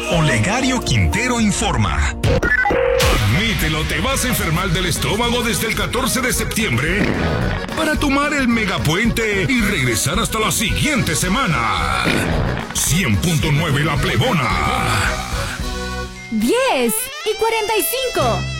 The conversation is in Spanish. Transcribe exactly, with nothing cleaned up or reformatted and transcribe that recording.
Olegario Quintero informa. Admítelo, te vas a enfermar del estómago desde el catorce de septiembre para tomar el megapuente y regresar hasta la siguiente semana. cien punto nueve La Plebona. diez y cuarenta y cinco.